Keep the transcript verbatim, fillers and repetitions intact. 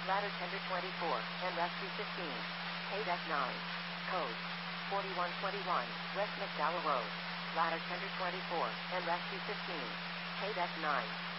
Ladder Tender twenty-four, and Rescue fifteen. Paydeck nine. Code forty-one twenty-one, West McDowell Road. Ladder Tender twenty-four, and Rescue fifteen. Paydeck nine.